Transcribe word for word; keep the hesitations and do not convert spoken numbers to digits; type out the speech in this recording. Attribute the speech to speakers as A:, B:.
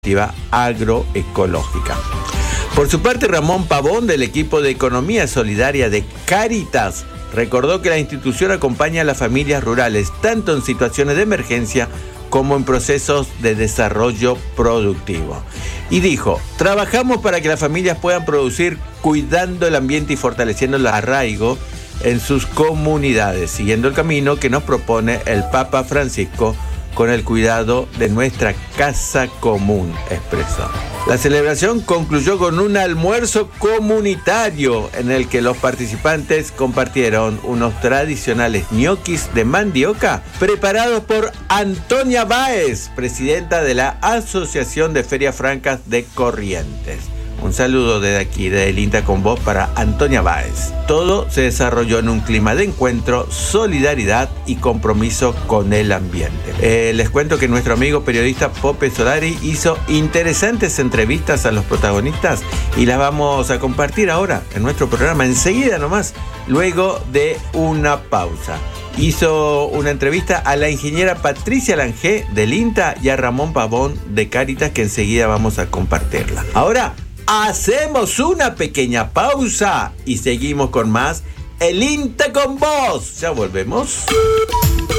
A: agroecológica. Por su parte, Ramón Pavón, del equipo de Economía Solidaria de Cáritas, recordó que la institución acompaña a las familias rurales tanto en situaciones de emergencia como en procesos de desarrollo productivo. Y dijo, trabajamos para que las familias puedan producir cuidando el ambiente y fortaleciendo el arraigo en sus comunidades, siguiendo el camino que nos propone el Papa Francisco con el cuidado de nuestra casa común, expresó. La celebración concluyó con un almuerzo comunitario en el que los participantes compartieron unos tradicionales ñoquis de mandioca preparados por Antonia Báez, presidenta de la Asociación de Ferias Francas de Corrientes. Un saludo desde aquí, desde el INTA con Vos para Antonia Báez. Todo se desarrolló en un clima de encuentro, solidaridad y compromiso con el ambiente. Eh, les cuento que nuestro amigo periodista Pope Solari hizo interesantes entrevistas a los protagonistas y las vamos a compartir ahora en nuestro programa, enseguida nomás, luego de una pausa. Hizo una entrevista a la ingeniera Patricia Langé del INTA y a Ramón Pavón de Cáritas, que enseguida vamos a compartirla. Ahora hacemos una pequeña pausa y seguimos con más El INTA con Vos. Ya volvemos.